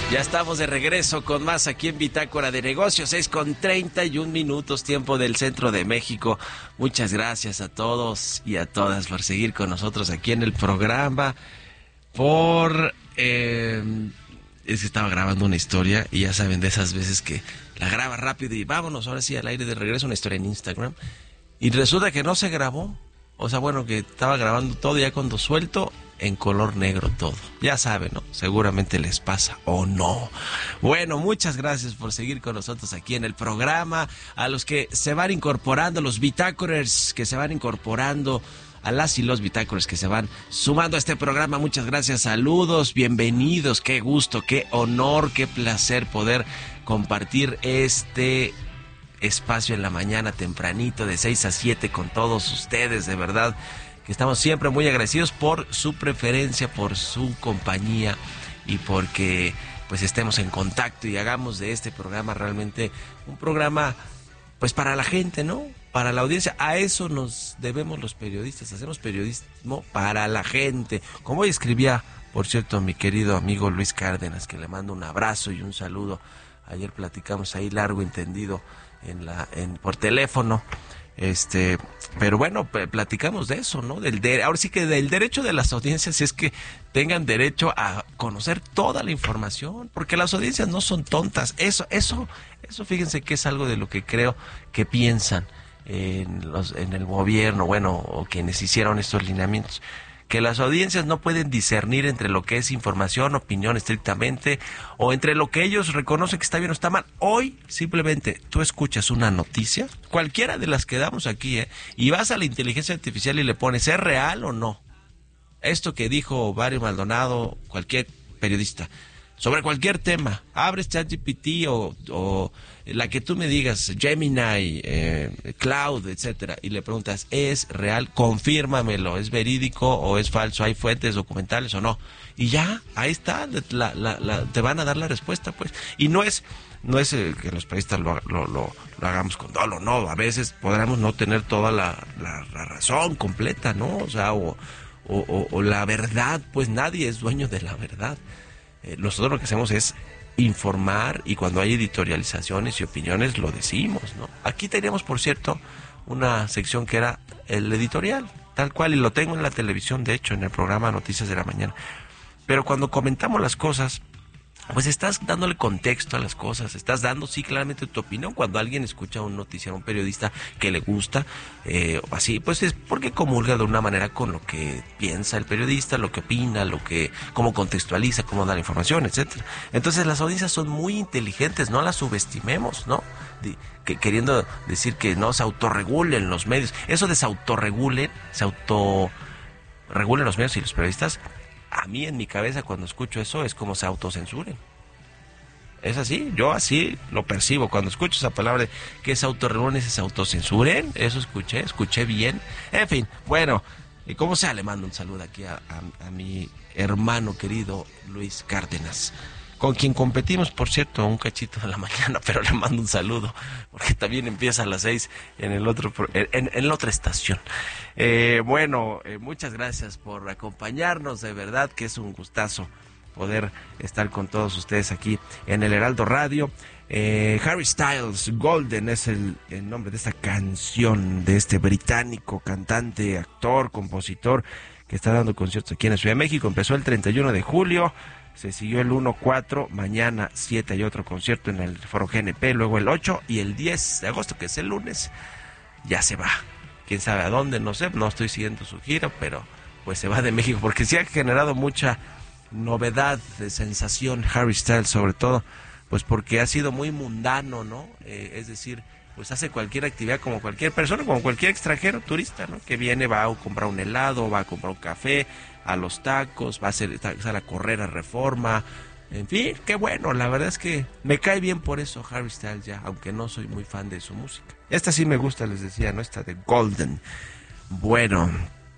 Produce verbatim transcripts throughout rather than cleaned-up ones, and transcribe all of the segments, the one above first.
Ya estamos de regreso con más aquí en Bitácora de Negocios, seis con treinta y un minutos, tiempo del centro de México. Muchas gracias a todos y a todas por seguir con nosotros aquí en el programa. Por... Eh, es que estaba grabando una historia y ya saben de esas veces que la graba rápido y vámonos, ahora sí al aire de regreso, una historia en Instagram. Y resulta que no se grabó. O sea, bueno, que estaba grabando todo ya cuando suelto en color negro todo. Ya saben, ¿no? Seguramente les pasa o no. Bueno, muchas gracias por seguir con nosotros aquí en el programa. A los que se van incorporando, los bitácorers que se van incorporando, a las y los bitácoras que se van sumando a este programa, muchas gracias, saludos, bienvenidos, qué gusto, qué honor, qué placer poder compartir este espacio en la mañana tempranito de seis a siete con todos ustedes, de verdad que estamos siempre muy agradecidos por su preferencia, por su compañía y porque pues estemos en contacto y hagamos de este programa realmente un programa pues para la gente, ¿no? Para la audiencia. A eso nos debemos los periodistas, hacemos periodismo para la gente. Como hoy escribía, por cierto, mi querido amigo Luis Cárdenas, que le mando un abrazo y un saludo. Ayer platicamos ahí largo y entendido en la en por teléfono. Este, pero bueno, platicamos de eso, ¿no? Del de, ahora sí que del derecho de las audiencias es que tengan derecho a conocer toda la información, porque las audiencias no son tontas. Eso, eso, eso, fíjense que es algo de lo que creo que piensan en los, en el gobierno, bueno, o quienes hicieron estos lineamientos, que las audiencias no pueden discernir entre lo que es información, opinión estrictamente, o entre lo que ellos reconocen que está bien o está mal. Hoy, simplemente, tú escuchas una noticia, cualquiera de las que damos aquí, ¿eh? Y vas a la inteligencia artificial y le pones, ¿es real o no? Esto que dijo Mario Maldonado, cualquier periodista, sobre cualquier tema, abres ChatGPT o, o la que tú me digas, Gemini, eh, Cloud, etcétera, y le preguntas, ¿es real? Confírmamelo, ¿es verídico o es falso? ¿Hay fuentes documentales o no? Y ya, ahí está, la, la, la, te van a dar la respuesta, pues. Y no es no es eh, que los periodistas lo, lo, lo, lo hagamos con dolo, no, a veces podremos no tener toda la, la, la razón completa, ¿no? O sea, o, o, o, o la verdad, pues nadie es dueño de la verdad. Eh, nosotros lo que hacemos es informar y cuando hay editorializaciones y opiniones lo decimos, ¿no? Aquí teníamos, por cierto, una sección que era el editorial, tal cual, y lo tengo en la televisión, de hecho, en el programa Noticias de la Mañana. Pero cuando comentamos las cosas, pues estás dándole contexto a las cosas, estás dando, sí, claramente tu opinión. Cuando alguien escucha un noticiero, un periodista que le gusta, eh, o así, pues es porque comulga de una manera con lo que piensa el periodista, lo que opina, lo que, cómo contextualiza, cómo da la información, etcétera. Entonces las audiencias son muy inteligentes, no las subestimemos, ¿no? De, que, queriendo decir que no se autorregulen los medios. Eso de se autorregulen, se autorregulen los medios y los periodistas, a mí en mi cabeza cuando escucho eso es como se autocensuren. Es así, yo así lo percibo. Cuando escucho esa palabra de que se autorregulen, se autocensuren, eso escuché, escuché bien. En fin, bueno, y como sea, le mando un saludo aquí a, a, a mi hermano querido Luis Cárdenas, con quien competimos, por cierto, un cachito de la mañana, pero le mando un saludo, porque también empieza a las seis en el otro en, en la otra estación. Eh, bueno, eh, muchas gracias por acompañarnos, de verdad que es un gustazo poder estar con todos ustedes aquí en el Heraldo Radio. Eh, Harry Styles, Golden es el, el nombre de esta canción, de este británico cantante, actor, compositor, que está dando conciertos aquí en la Ciudad de México. Empezó el treinta y uno de julio, se siguió el uno cuatro, mañana siete hay otro concierto en el Foro G N P, luego el ocho y el diez de agosto, que es el lunes, ya se va. Quién sabe a dónde, no sé, no estoy siguiendo su gira, pero pues se va de México, porque sí ha generado mucha novedad, de sensación, Harry Styles sobre todo, pues porque ha sido muy mundano, ¿no? Eh, es decir, pues hace cualquier actividad como cualquier persona, como cualquier extranjero turista, ¿no? Que viene, va a comprar un helado, va a comprar un café, a los tacos, va a hacer, a correr a Reforma, en fin, qué bueno, la verdad es que me cae bien por eso Harry Styles ya, aunque no soy muy fan de su música. Esta sí me gusta, les decía, ¿no? Esta de Golden. Bueno,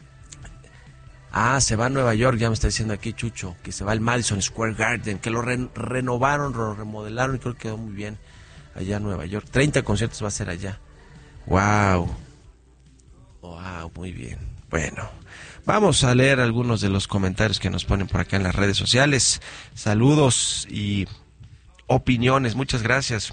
ah, se va a Nueva York, ya me está diciendo aquí Chucho, que se va al Madison Square Garden, que lo re- renovaron, lo remodelaron y creo que quedó muy bien allá en Nueva York. treinta conciertos va a ser allá. Wow. Wow, muy bien. Bueno, Vamos a leer algunos de los comentarios que nos ponen por acá en las redes sociales. Saludos y opiniones, muchas gracias.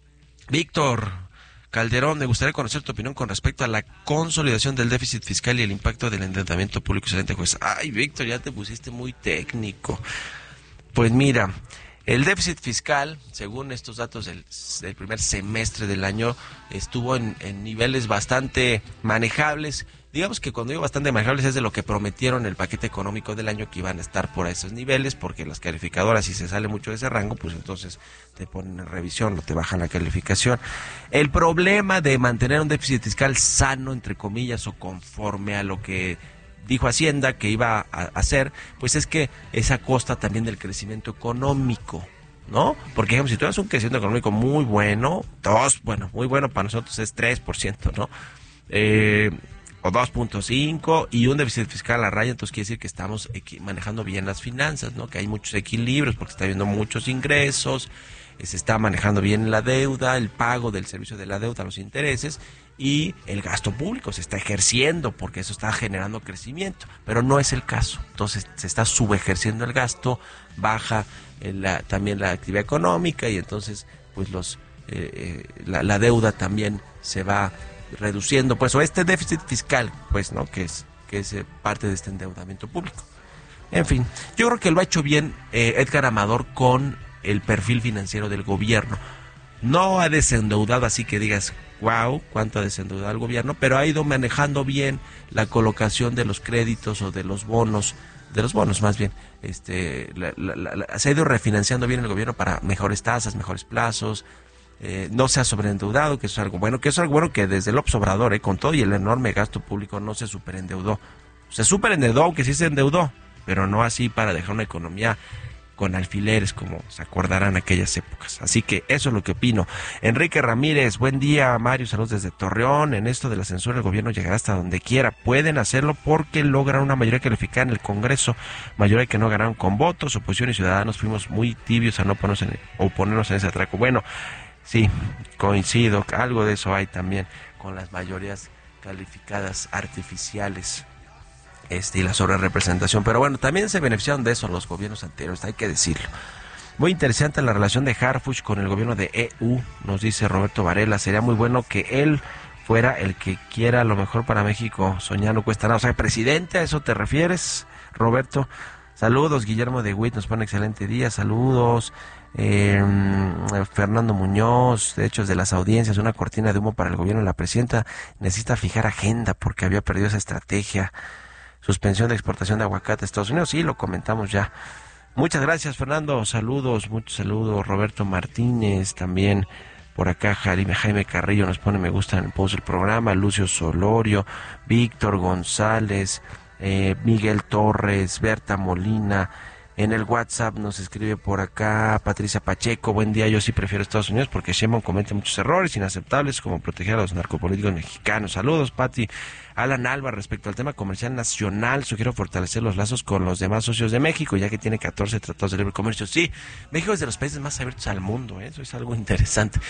Víctor Calderón, me gustaría conocer tu opinión con respecto a la consolidación del déficit fiscal y el impacto del endeudamiento público. Excelente juez. Ay, Víctor, ya te pusiste muy técnico. Pues mira, el déficit fiscal, según estos datos del, del primer semestre del año, estuvo en, en niveles bastante manejables. Digamos que cuando digo bastante manejables es de lo que prometieron el paquete económico del año, que iban a estar por esos niveles, porque las calificadoras, si se sale mucho de ese rango, pues entonces te ponen en revisión o te bajan la calificación. El problema de mantener un déficit fiscal sano, entre comillas, o conforme a lo que dijo Hacienda que iba a hacer, pues es que es a costa también del crecimiento económico, ¿no? Porque, ejemplo, si tú das un crecimiento económico muy bueno, dos, bueno, muy bueno para nosotros es tres por ciento, ¿no? Eh... o dos punto cinco y un déficit fiscal a raya, entonces quiere decir que estamos manejando bien las finanzas, ¿no? Que hay muchos equilibrios porque está habiendo muchos ingresos, se está manejando bien la deuda, el pago del servicio de la deuda, los intereses, y el gasto público se está ejerciendo porque eso está generando crecimiento, pero no es el caso. Entonces se está subejerciendo el gasto, baja la, también la actividad económica y entonces pues los eh, la, la deuda también se va reduciendo, pues, o este déficit fiscal, pues, ¿no? Que es que es eh, parte de este endeudamiento público. En fin, yo creo que lo ha hecho bien eh, Edgar Amador con el perfil financiero del gobierno. No ha desendeudado así que digas, wow, cuánto ha desendeudado el gobierno, pero ha ido manejando bien la colocación de los créditos o de los bonos, de los bonos más bien, este, la, la, la, se ha ido refinanciando bien el gobierno para mejores tasas, mejores plazos. Eh, no se ha sobreendeudado, que eso es algo bueno, que eso es algo bueno que desde López Obrador, eh, con todo y el enorme gasto público, no se superendeudó. Se superendeudó, aunque sí se endeudó, pero no así para dejar una economía con alfileres, como se acordarán aquellas épocas. Así que eso es lo que opino. Enrique Ramírez, buen día, Mario, saludos desde Torreón. En esto de la censura, el gobierno llegará hasta donde quiera. Pueden hacerlo porque logran una mayoría calificada en el Congreso, mayoría que no ganaron con votos. Oposición y ciudadanos fuimos muy tibios a no ponernos en, oponernos en ese atraco. Bueno, sí, coincido, algo de eso hay también con las mayorías calificadas artificiales este y la sobrerepresentación, pero bueno, también se beneficiaron de eso los gobiernos anteriores, hay que decirlo. Muy interesante la relación de Harfuch con el gobierno de E U, nos dice Roberto Varela, sería muy bueno que él fuera el que quiera lo mejor para México, soñar no cuesta nada, o sea, presidente, ¿a eso te refieres, Roberto? Saludos, Guillermo de Witt nos pone excelente día, saludos. Eh, Fernando Muñoz, de hecho, de las audiencias, una cortina de humo para el gobierno. La presidenta necesita fijar agenda porque había perdido esa estrategia. Suspensión de exportación de aguacate a Estados Unidos, sí, lo comentamos ya. Muchas gracias, Fernando, saludos, muchos saludos. Roberto Martínez también por acá, Jaime, Jaime Carrillo nos pone me gusta en el post del programa, Lucio Solorio, Víctor González, eh, Miguel Torres, Berta Molina. En el WhatsApp nos escribe por acá Patricia Pacheco, buen día, yo sí prefiero Estados Unidos porque Sheinbaum comete muchos errores inaceptables como proteger a los narcopolíticos mexicanos. Saludos, Pati. Alan Alba, respecto al tema comercial nacional, sugiero fortalecer los lazos con los demás socios de México, ya que tiene catorce tratados de libre comercio. Sí, México es de los países más abiertos al mundo, ¿eh? Eso es algo interesante.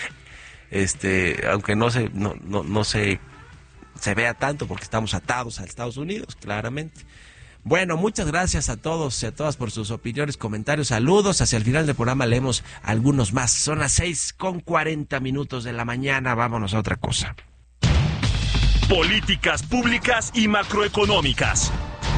Este, aunque no se, no, no, no se, se vea tanto porque estamos atados a Estados Unidos, claramente. Bueno, muchas gracias a todos y a todas por sus opiniones, comentarios, saludos. Hacia el final del programa leemos algunos más. Son las seis con cuarenta minutos de la mañana. Vámonos a otra cosa. Políticas públicas y macroeconómicas.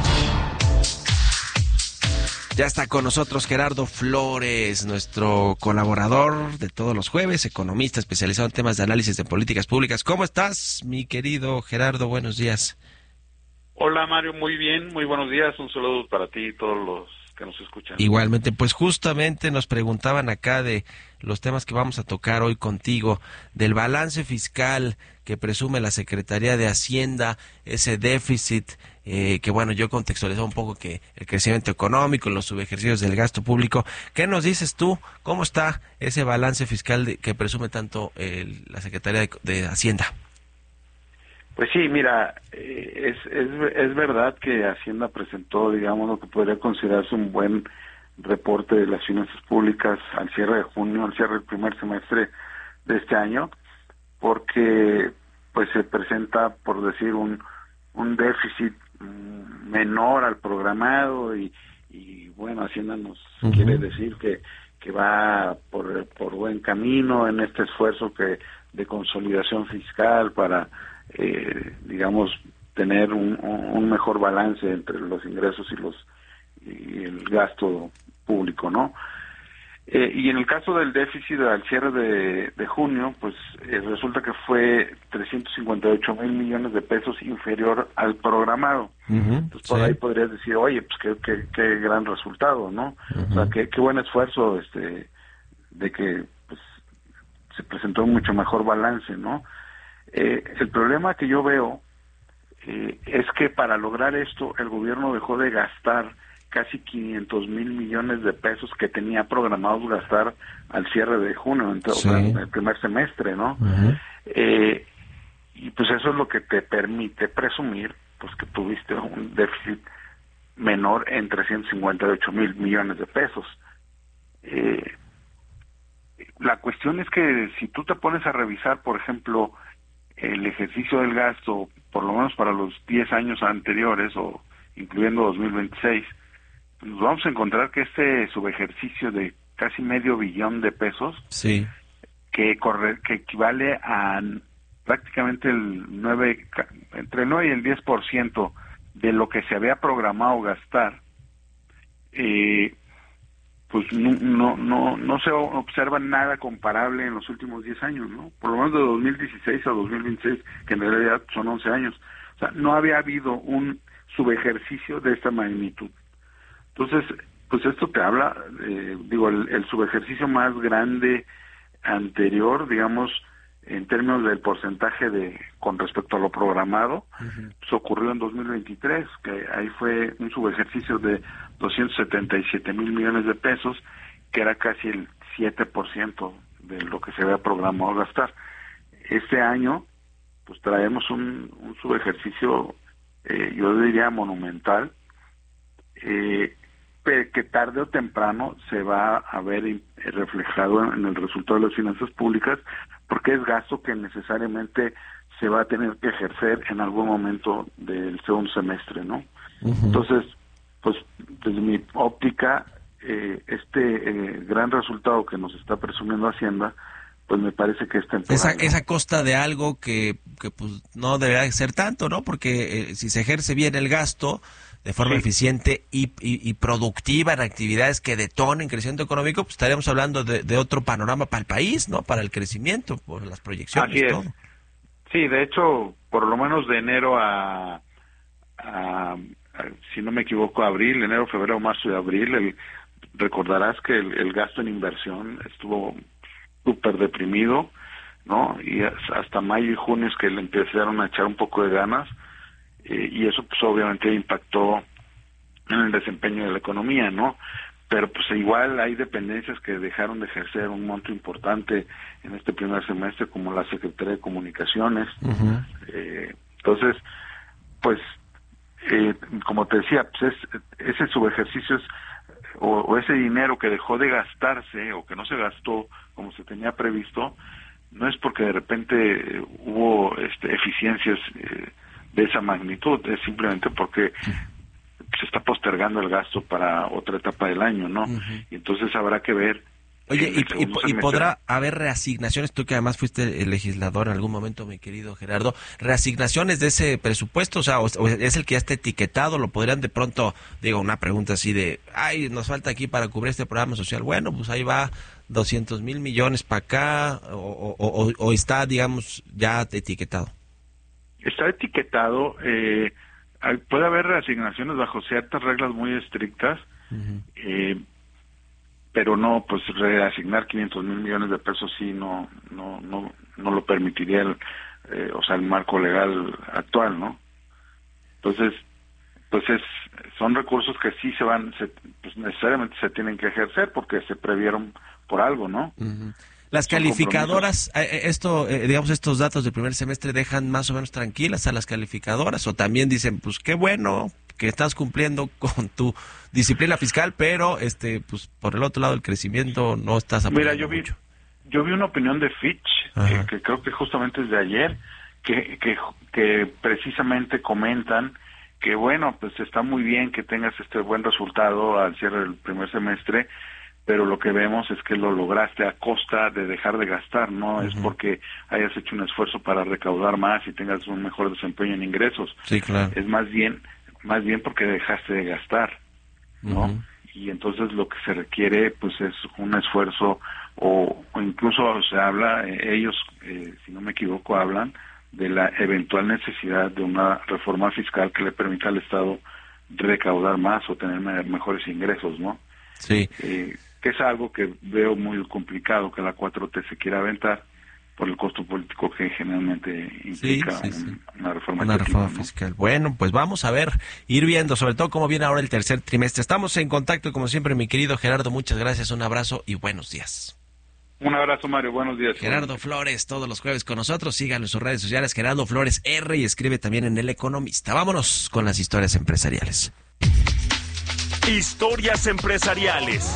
Ya está con nosotros Gerardo Flores, nuestro colaborador de todos los jueves, economista especializado en temas de análisis de políticas públicas. ¿Cómo estás, mi querido Gerardo? Buenos días. Hola Mario, muy bien, muy buenos días, un saludo para ti y todos los que nos escuchan. Igualmente, pues justamente nos preguntaban acá de los temas que vamos a tocar hoy contigo, del balance fiscal que presume la Secretaría de Hacienda, ese déficit, eh, que bueno, yo contextualizaba un poco que el crecimiento económico, los subejercicios del gasto público. ¿Qué nos dices tú? ¿Cómo está ese balance fiscal de, que presume tanto eh, la Secretaría de, de Hacienda? Pues sí, mira, eh, es, es es verdad que Hacienda presentó, digamos, lo que podría considerarse un buen reporte de las finanzas públicas al cierre de junio, al cierre del primer semestre de este año, porque pues se presenta, por decir, un un déficit menor al programado y, y bueno, Hacienda nos uh-huh. quiere decir que, que va por, por buen camino en este esfuerzo que de consolidación fiscal para, eh, digamos, tener un, un mejor balance entre los ingresos y los y el gasto público, ¿no? Eh, y en el caso del déficit al cierre de, de junio, pues eh, resulta que fue trescientos cincuenta y ocho mil millones de pesos inferior al programado. Uh-huh, Entonces por sí. ahí podrías decir, oye, pues qué, qué, qué gran resultado, ¿no? Uh-huh. O sea, qué, qué buen esfuerzo este de que pues se presentó un mucho mejor balance, ¿no? Eh, el problema que yo veo eh, es que para lograr esto el gobierno dejó de gastar casi quinientos mil millones de pesos que tenía programados gastar al cierre de junio, entonces, sí. o sea, en el primer semestre, ¿no? Uh-huh. Eh, y pues eso es lo que te permite presumir pues que tuviste un déficit menor en trescientos cincuenta y ocho mil millones de pesos. Eh, la cuestión es que si tú te pones a revisar, por ejemplo, el ejercicio del gasto, por lo menos para los diez años anteriores, o incluyendo dos mil veintiséis, nos vamos a encontrar que este subejercicio de casi medio billón de pesos, sí. que corre, que equivale a prácticamente el nueve, entre el nueve y el diez por ciento de lo que se había programado gastar, eh, pues no, no, no, no se observa nada comparable en los últimos diez años, ¿no? Por lo menos de dos mil dieciséis a dos mil veintiséis, que en realidad son once años. O sea, no había habido un subejercicio de esta magnitud. Entonces, pues esto te habla, eh, digo, el, el subejercicio más grande anterior, digamos, en términos del porcentaje de con respecto a lo programado, uh-huh. pues ocurrió en dos mil veintitrés, que ahí fue un subejercicio de doscientos setenta y siete mil millones de pesos, que era casi el siete por ciento de lo que se había programado gastar. Este año, pues traemos un, un subejercicio, eh, yo diría monumental, eh, que tarde o temprano se va a ver reflejado en el resultado de las finanzas públicas, porque es gasto que necesariamente se va a tener que ejercer en algún momento del segundo semestre, ¿no? Uh-huh. Entonces, pues desde mi óptica, eh, este eh, gran resultado que nos está presumiendo Hacienda, pues me parece que es temporal. Esa, esa costa de algo que, que pues no debería ser tanto, ¿no? Porque eh, si se ejerce bien el gasto de forma sí. eficiente y, y, y productiva en actividades que detonen crecimiento económico, pues estaríamos hablando de, de otro panorama para el país, ¿no? Para el crecimiento, por las proyecciones y todo. Sí, de hecho, por lo menos de enero a, a, a, si no me equivoco, abril, enero, febrero, marzo y abril, el, recordarás que el, el gasto en inversión estuvo súper deprimido, ¿no? Y hasta mayo y junio es que le empezaron a echar un poco de ganas, eh, y eso pues obviamente impactó en el desempeño de la economía, ¿no? Pero pues igual hay dependencias que dejaron de ejercer un monto importante en este primer semestre, como la Secretaría de Comunicaciones. Uh-huh. Eh, entonces, pues, eh, como te decía, pues es, ese subejercicio es, o, o ese dinero que dejó de gastarse o que no se gastó como se tenía previsto, no es porque de repente eh, hubo este, eficiencias eh, de esa magnitud, es simplemente porque se está postergando el gasto para otra etapa del año, ¿no? Uh-huh. Y entonces habrá que ver. Oye, y, y, y podrá haber reasignaciones, tú que además fuiste el legislador en algún momento, mi querido Gerardo, reasignaciones de ese presupuesto, o sea, o, o es el que ya está etiquetado, lo podrían de pronto, digo, una pregunta así de, ay, nos falta aquí para cubrir este programa social, bueno, pues ahí va doscientos mil millones para acá, o, o, o, o está, digamos, ya etiquetado. Está etiquetado, eh, puede haber reasignaciones bajo ciertas reglas muy estrictas, uh-huh. eh, pero no, pues reasignar quinientos mil millones de pesos sí no no no no lo permitiría el, eh, o sea, el marco legal actual, ¿no? Entonces, pues es son recursos que sí se van, se, pues necesariamente se tienen que ejercer porque se previeron por algo, ¿no? Uh-huh. Las calificadoras, esto, eh, digamos, estos datos del primer semestre dejan más o menos tranquilas a las calificadoras, o también dicen, pues qué bueno que estás cumpliendo con tu disciplina fiscal, pero este, pues por el otro lado el crecimiento no estás apoyando. Mira, yo vi, mucho. yo vi una opinión de Fitch, eh, que creo que justamente es de ayer, que, que, que precisamente comentan que bueno, pues está muy bien que tengas este buen resultado al cierre del primer semestre, pero lo que vemos es que lo lograste a costa de dejar de gastar, no uh-huh. es porque hayas hecho un esfuerzo para recaudar más y tengas un mejor desempeño en ingresos. Sí, claro. Es más bien, más bien porque dejaste de gastar, ¿no? Uh-huh. Y entonces lo que se requiere, pues, es un esfuerzo, o, o incluso se habla, eh, ellos, eh, si no me equivoco, hablan de la eventual necesidad de una reforma fiscal que le permita al Estado recaudar más o tener mejores ingresos, ¿no? Sí. Eh, que es algo que veo muy complicado que la cuatro T se quiera aventar por el costo político que generalmente implica sí, sí, sí. Un, una reforma, una reforma ¿no? fiscal. Bueno, pues vamos a ver, ir viendo, sobre todo cómo viene ahora el tercer trimestre. Estamos en contacto, como siempre, mi querido Gerardo. Muchas gracias, un abrazo y buenos días. Un abrazo, Mario. Buenos días. Gerardo Flores, todos los jueves con nosotros. Síganlo en sus redes sociales, Gerardo Flores R, y escribe también en El Economista. Vámonos con las historias empresariales. Historias empresariales.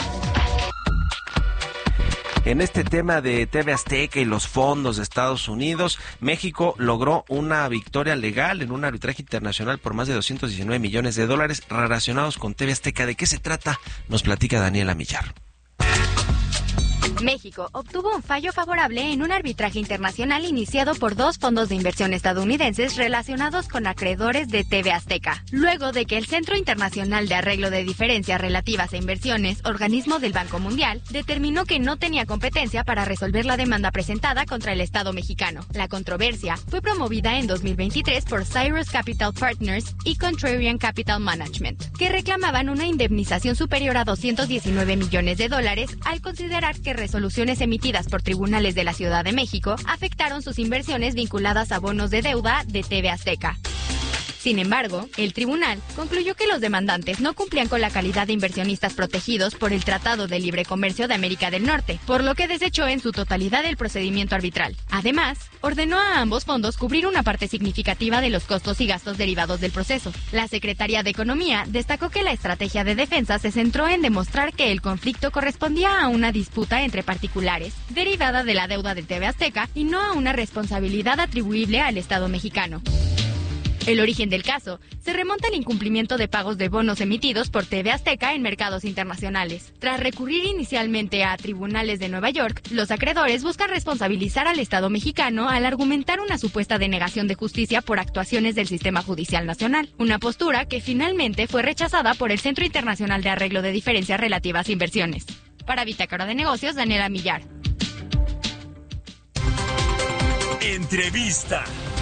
En este tema de T V Azteca y los fondos de Estados Unidos, México logró una victoria legal en un arbitraje internacional por más de doscientos diecinueve millones de dólares relacionados con T V Azteca. ¿De qué se trata? Nos platica Daniela Millar. México obtuvo un fallo favorable en un arbitraje internacional iniciado por dos fondos de inversión estadounidenses relacionados con acreedores de T V Azteca, luego de que el Centro Internacional de Arreglo de Diferencias Relativas a Inversiones, organismo del Banco Mundial, determinó que no tenía competencia para resolver la demanda presentada contra el Estado mexicano. La controversia fue promovida en dos mil veintitrés por Cyrus Capital Partners y Contrarian Capital Management, que reclamaban una indemnización superior a doscientos diecinueve millones de dólares al considerar que resoluciones emitidas por tribunales de la Ciudad de México afectaron sus inversiones vinculadas a bonos de deuda de T V Azteca. Sin embargo, el tribunal concluyó que los demandantes no cumplían con la calidad de inversionistas protegidos por el Tratado de Libre Comercio de América del Norte, por lo que desechó en su totalidad el procedimiento arbitral. Además, ordenó a ambos fondos cubrir una parte significativa de los costos y gastos derivados del proceso. La Secretaría de Economía destacó que la estrategia de defensa se centró en demostrar que el conflicto correspondía a una disputa entre particulares, derivada de la deuda del T V Azteca, y no a una responsabilidad atribuible al Estado mexicano. El origen del caso se remonta al incumplimiento de pagos de bonos emitidos por T V Azteca en mercados internacionales. Tras recurrir inicialmente a tribunales de Nueva York, los acreedores buscan responsabilizar al Estado mexicano al argumentar una supuesta denegación de justicia por actuaciones del sistema judicial nacional, una postura que finalmente fue rechazada por el Centro Internacional de Arreglo de Diferencias Relativas a Inversiones. Para Bitácora de Negocios, Daniela Millar. Entrevista.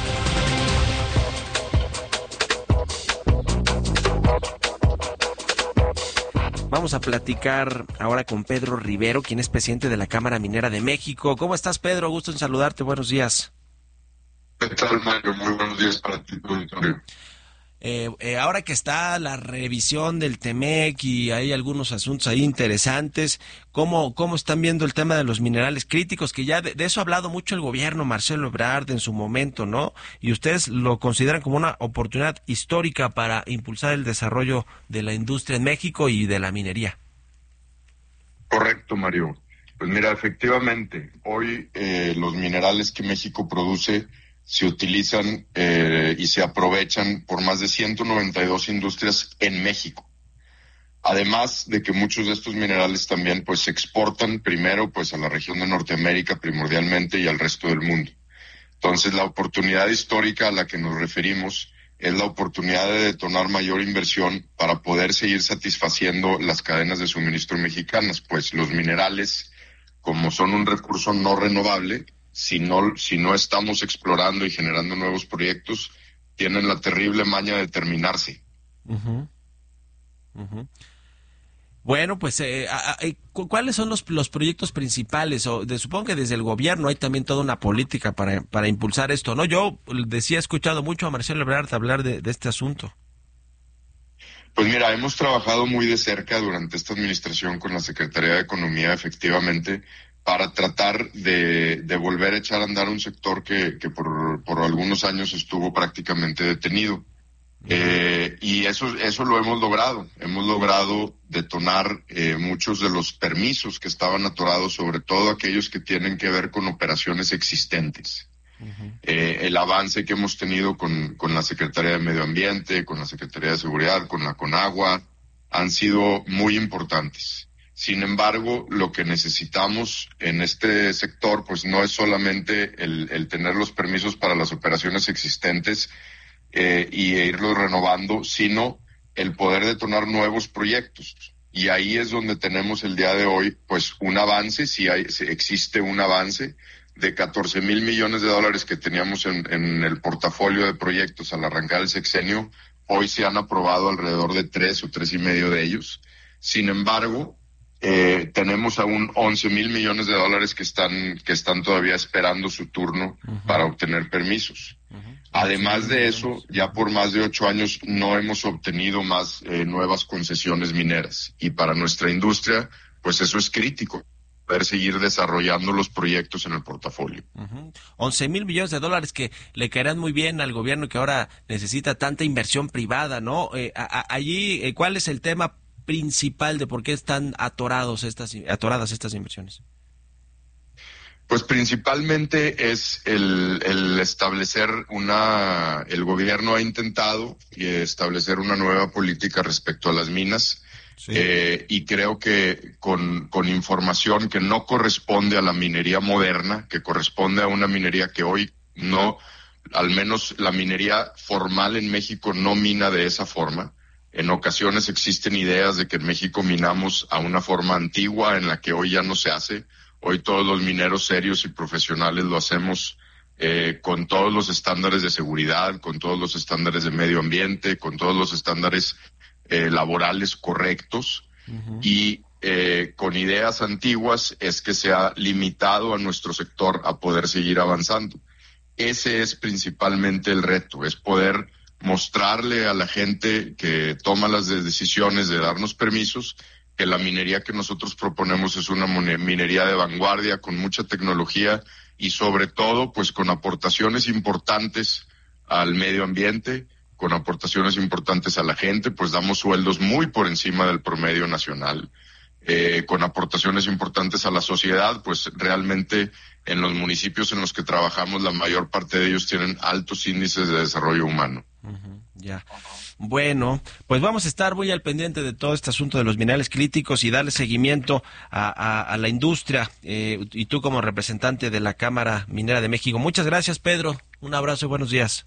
Vamos a platicar ahora con Pedro Rivero, quien es presidente de la Cámara Minera de México. ¿Cómo estás, Pedro? Gusto en saludarte. Buenos días. ¿Qué tal, Mario? Muy buenos días para ti, auditorio. Eh, eh, ahora que está la revisión del TEMEC y hay algunos asuntos ahí interesantes, ¿cómo, cómo están viendo el tema de los minerales críticos? Que ya de, de eso ha hablado mucho el gobierno, Marcelo Ebrard, en su momento, ¿no? Y ustedes lo consideran como una oportunidad histórica para impulsar el desarrollo de la industria en México y de la minería. Correcto, Mario. Pues mira, efectivamente, hoy eh, los minerales que México produce se utilizan eh, y se aprovechan por más de ciento noventa y dos industrias en México. Además de que muchos de estos minerales también pues se exportan primero pues a la región de Norteamérica primordialmente y al resto del mundo. Entonces la oportunidad histórica a la que nos referimos es la oportunidad de detonar mayor inversión para poder seguir satisfaciendo las cadenas de suministro mexicanas, pues los minerales, como son un recurso no renovable, Si no, si no estamos explorando y generando nuevos proyectos, tienen la terrible maña de terminarse. Uh-huh. Uh-huh. Bueno, pues, eh, a, a, ¿cuáles son los, los proyectos principales? O de, supongo que desde el gobierno hay también toda una política para, para impulsar esto, ¿no? Yo decía, he escuchado mucho a Marcelo Ebrard hablar de, de este asunto. Pues mira, hemos trabajado muy de cerca durante esta administración con la Secretaría de Economía, efectivamente, para tratar de, de volver a echar a andar un sector que, que por, por algunos años estuvo prácticamente detenido. Eh, y eso, eso lo hemos logrado. Hemos logrado detonar eh, muchos de los permisos que estaban atorados, sobre todo aquellos que tienen que ver con operaciones existentes. Uh-huh. Eh, el avance que hemos tenido con, con la Secretaría de Medio Ambiente, con la Secretaría de Seguridad, con la Conagua, han sido muy importantes. Sin embargo, lo que necesitamos en este sector, pues no es solamente el, el tener los permisos para las operaciones existentes eh, y irlos renovando, sino el poder detonar nuevos proyectos. Y ahí es donde tenemos el día de hoy, pues un avance, si hay, si existe un avance de catorce mil millones de dólares que teníamos en, en el portafolio de proyectos al arrancar el sexenio, hoy se han aprobado alrededor de tres o tres y medio de ellos. Sin embargo, Eh, tenemos aún once mil millones de dólares que están que están todavía esperando su turno uh-huh. para obtener permisos. Uh-huh. Además de eso, ya por más de ocho años no hemos obtenido más eh, nuevas concesiones mineras. Y para nuestra industria, pues eso es crítico, poder seguir desarrollando los proyectos en el portafolio. Uh-huh. once mil millones de dólares que le caerán muy bien al gobierno que ahora necesita tanta inversión privada, ¿no? Eh, a, a, allí, eh, ¿cuál es el tema principal de por qué están atorados estas atoradas estas inversiones? Pues principalmente es el, el establecer una, el gobierno ha intentado establecer una nueva política respecto a las minas, sí. eh, y creo que con, con información que no corresponde a la minería moderna, que corresponde a una minería que hoy no, al menos la minería formal en México no mina de esa forma. En ocasiones existen ideas de que en México minamos a una forma antigua en la que hoy ya no se hace. Hoy todos los mineros serios y profesionales lo hacemos eh, con todos los estándares de seguridad, con todos los estándares de medio ambiente, con todos los estándares eh, laborales correctos. Uh-huh. Y eh, con ideas antiguas es que se ha limitado a nuestro sector a poder seguir avanzando. Ese es principalmente el reto, es poder mostrarle a la gente que toma las decisiones de darnos permisos que la minería que nosotros proponemos es una minería de vanguardia, con mucha tecnología y sobre todo pues con aportaciones importantes al medio ambiente, con aportaciones importantes a la gente, pues damos sueldos muy por encima del promedio nacional, eh, con aportaciones importantes a la sociedad, pues realmente en los municipios en los que trabajamos la mayor parte de ellos tienen altos índices de desarrollo humano. Uh-huh, ya. Bueno, pues vamos a estar muy al pendiente de todo este asunto de los minerales críticos y darle seguimiento a, a, a la industria. Eh, y tú como representante de la Cámara Minera de México. Muchas gracias, Pedro. Un abrazo y buenos días.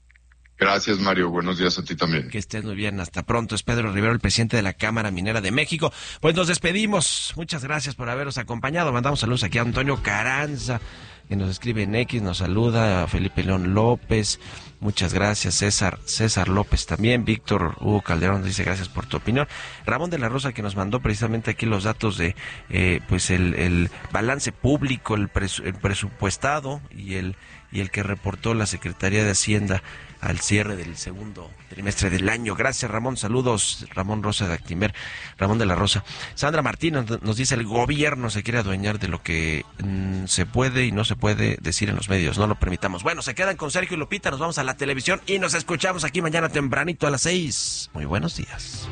Gracias, Mario. Buenos días a ti también. Que estés muy bien. Hasta pronto. Es Pedro Rivero, el presidente de la Cámara Minera de México. Pues nos despedimos. Muchas gracias por habernos acompañado. Mandamos saludos aquí a Antonio Carranza, que nos escribe en X, nos saluda a Felipe León López. Muchas gracias, César César López también. Víctor Hugo Calderón dice gracias por tu opinión. Ramón de la Rosa, que nos mandó precisamente aquí los datos de eh, pues el, el balance público, el, presu, el presupuestado y el y el que reportó la Secretaría de Hacienda al cierre del segundo trimestre del año. Gracias, Ramón. Saludos, Ramón Rosa de Actimer, Ramón de la Rosa. Sandra Martínez nos dice: el gobierno se quiere adueñar de lo que mmm, se puede y no se puede decir en los medios. No lo permitamos. Bueno, se quedan con Sergio y Lupita. Nos vamos a la televisión y nos escuchamos aquí mañana tempranito a las seis. Muy buenos días.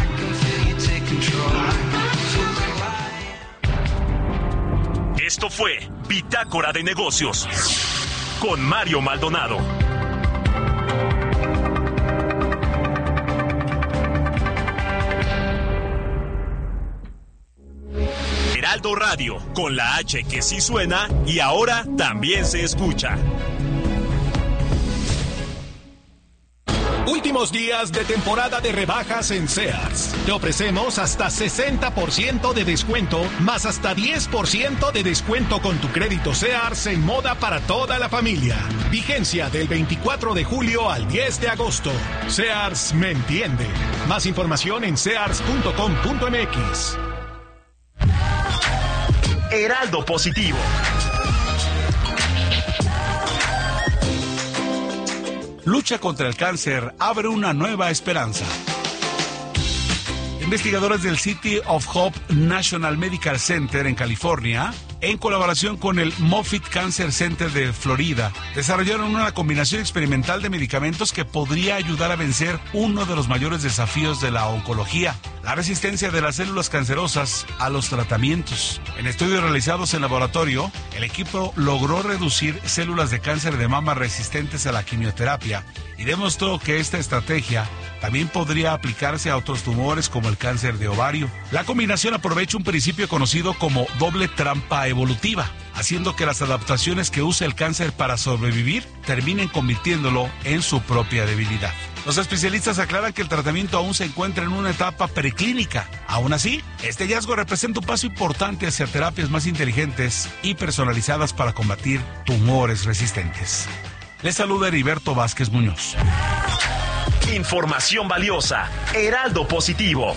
Esto fue Bitácora de Negocios con Mario Maldonado. Heraldo Radio, con la H que sí suena y ahora también se escucha. Últimos días de temporada de rebajas en Sears. Te ofrecemos hasta sesenta por ciento de descuento, más hasta diez por ciento de descuento con tu crédito Sears en moda para toda la familia. Vigencia del veinticuatro de julio al diez de agosto. Sears me entiende. Más información en sears punto com punto m x. Heraldo Positivo. Lucha contra el cáncer abre una nueva esperanza. Investigadores del City of Hope National Medical Center en California, en colaboración con el Moffitt Cancer Center de Florida, desarrollaron una combinación experimental de medicamentos que podría ayudar a vencer uno de los mayores desafíos de la oncología, la resistencia de las células cancerosas a los tratamientos. En estudios realizados en laboratorio, el equipo logró reducir células de cáncer de mama resistentes a la quimioterapia y demostró que esta estrategia también podría aplicarse a otros tumores como el cáncer de ovario. La combinación aprovecha un principio conocido como doble trampa evolutiva, haciendo que las adaptaciones que usa el cáncer para sobrevivir terminen convirtiéndolo en su propia debilidad. Los especialistas aclaran que el tratamiento aún se encuentra en una etapa preclínica. Aún así, este hallazgo representa un paso importante hacia terapias más inteligentes y personalizadas para combatir tumores resistentes. Les saluda Heriberto Vázquez Muñoz. Información valiosa. Heraldo Positivo.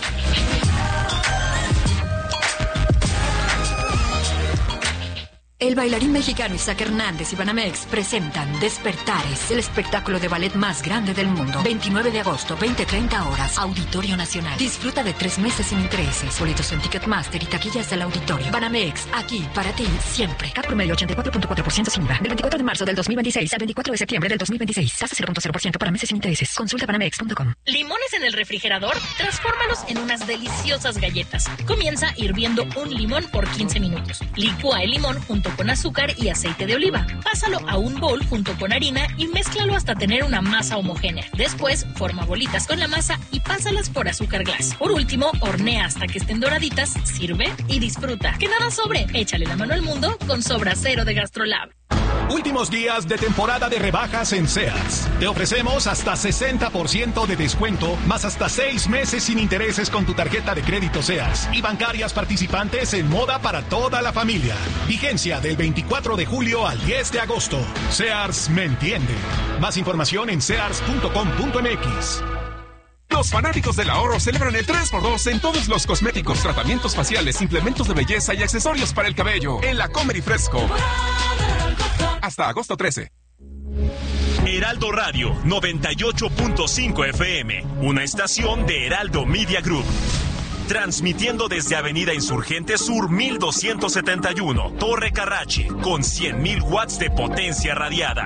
El bailarín mexicano Isaac Hernández y Banamex presentan Despertares, el espectáculo de ballet más grande del mundo. veintinueve de agosto, veinte treinta horas, Auditorio Nacional. Disfruta de tres meses sin intereses. Boletos en Ticketmaster y taquillas del auditorio. Banamex, aquí para ti siempre. Cap promedio ochenta y cuatro punto cuatro por ciento sin I V A. Del veinticuatro de marzo del dos mil veintiséis al veinticuatro de septiembre del dos mil veintiséis. Tasa cero punto cero por ciento para meses sin intereses. Consulta banamex punto com. ¿Limones en el refrigerador? Transfórmalos en unas deliciosas galletas. Comienza hirviendo un limón por quince minutos. Licúa el limón junto con azúcar y aceite de oliva. Pásalo a un bowl junto con harina y mézclalo hasta tener una masa homogénea. Después, forma bolitas con la masa y pásalas por azúcar glass. Por último, hornea hasta que estén doraditas, sirve y disfruta. Que nada sobre, échale la mano al mundo con Sobra Cero de GastroLab. Últimos días de temporada de rebajas en Sears. Te ofrecemos hasta sesenta por ciento de descuento, más hasta seis meses sin intereses con tu tarjeta de crédito Sears y bancarias participantes en moda para toda la familia. Vigencia del veinticuatro de julio al diez de agosto. Sears me entiende. Más información en sears punto com punto m x. Los fanáticos del ahorro celebran el tres por dos en todos los cosméticos, tratamientos faciales, implementos de belleza y accesorios para el cabello en la Comer y Fresco. Hasta agosto trece. Heraldo Radio noventa y ocho punto cinco F M, una estación de Heraldo Media Group. Transmitiendo desde Avenida Insurgente Sur mil doscientos setenta y uno, Torre Carrache, con cien mil watts de potencia radiada.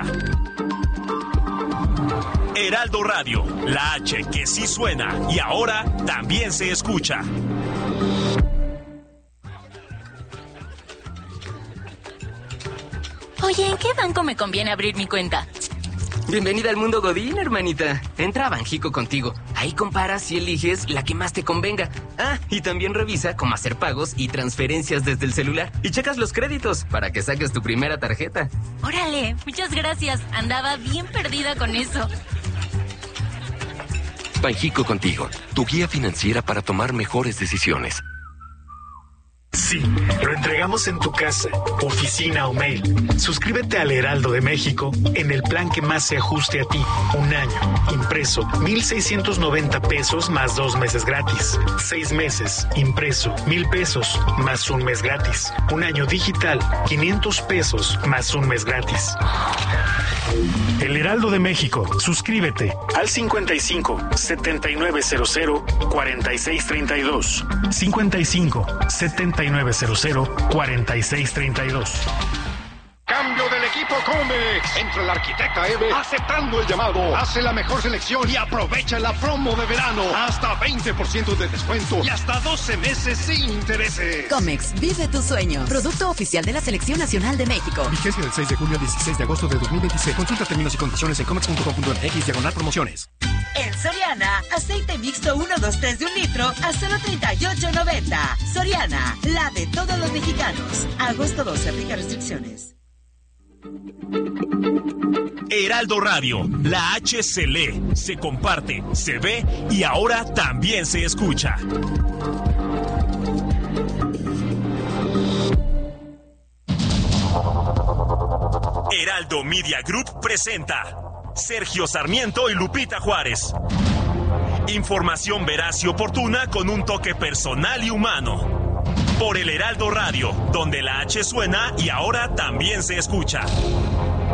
Heraldo Radio, la H que sí suena y ahora también se escucha. Oye, ¿en qué banco me conviene abrir mi cuenta? Bienvenida al mundo Godín, hermanita. Entra a Banjico Contigo. Ahí comparas y eliges la que más te convenga. Ah, y también revisa cómo hacer pagos y transferencias desde el celular. Y checas los créditos para que saques tu primera tarjeta. Órale, muchas gracias. Andaba bien perdida con eso. Banjico Contigo, tu guía financiera para tomar mejores decisiones. Sí, lo entregamos en tu casa, oficina o mail. Suscríbete al Heraldo de México en el plan que más se ajuste a ti. Un año, impreso, mil seiscientos noventa pesos más dos meses gratis. Seis meses, impreso, mil pesos más un mes gratis. Un año digital, quinientos pesos más un mes gratis. El Heraldo de México, suscríbete al cincuenta y cinco, setenta y nueve cero cero, cuarenta y seis treinta y dos. cincuenta y cinco, setenta y nueve cero cero, cuarenta y seis treinta y dos. Cambio del equipo Comex. Entra el arquitecta Eve aceptando el llamado. Hace la mejor selección y aprovecha la promo de verano. Hasta veinte por ciento de descuento y hasta doce meses sin intereses. Comex, vive tu sueño. Producto oficial de la Selección Nacional de México. Vigencia del seis de junio al dieciséis de agosto de dos mil veintiséis. Consulta términos y condiciones en comex punto com punto m x diagonal promociones. En Soriana, aceite mixto uno dos tres de un litro a solo treinta y ocho noventa. Soriana, la de todos los mexicanos. Agosto doce, aplica restricciones. Heraldo Radio, la H se lee, se comparte, se ve y ahora también se escucha. Heraldo Media Group presenta Sergio Sarmiento y Lupita Juárez. Información veraz y oportuna con un toque personal y humano. Por el Heraldo Radio, donde la H suena y ahora también se escucha.